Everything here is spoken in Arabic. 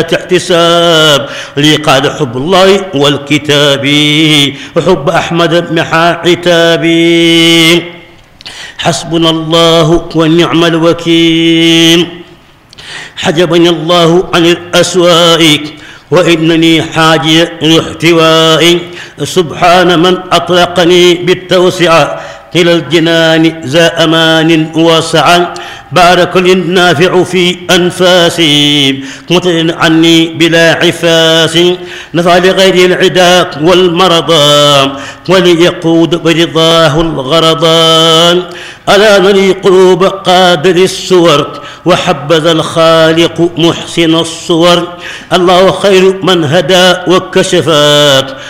احتساب لي قاد حب الله والكتاب وحب أحمد محا عتابي حسبنا الله ونعم الوكيل حجبني الله عن الأسواء وإنني حاجي لاحتوائي سبحان من أطلقني بالتوسعة إلى الجنان ذا أمان واسعا بارك النافع في أنفاسي مطل عني بلا عفاس نفع لغير العدا والمرضى وليقود برضاه الغرضان ألا نري قلوب قادر السور وحبذا الخالق محسن الصور الله خير من هدى وكشفات